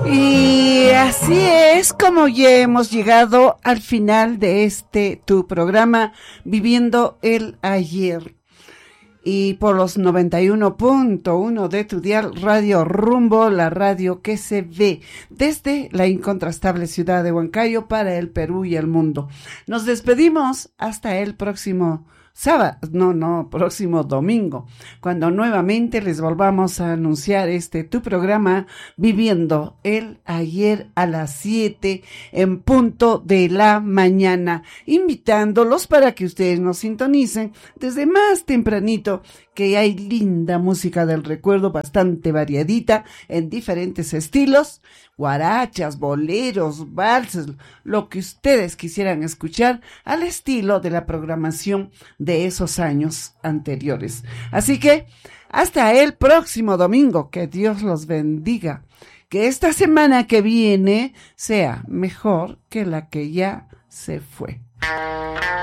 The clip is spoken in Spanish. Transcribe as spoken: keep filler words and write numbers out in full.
Y así es como ya hemos llegado al final de este tu programa Viviendo el Ayer. Y por los noventa y uno punto uno de tu dial Radio Rumbo, la radio que se ve desde la incontrastable ciudad de Huancayo para el Perú y el mundo. Nos despedimos hasta el próximo sábado, no, no, próximo domingo, cuando nuevamente les volvamos a anunciar este tu programa Viviendo el Ayer a las siete en punto de la mañana, invitándolos para que ustedes nos sintonicen desde más tempranito, que hay linda música del recuerdo bastante variadita en diferentes estilos, guarachas, boleros, valses, lo que ustedes quisieran escuchar al estilo de la programación de esos años anteriores. Así que hasta el próximo domingo, que Dios los bendiga, que esta semana que viene sea mejor que la que ya se fue.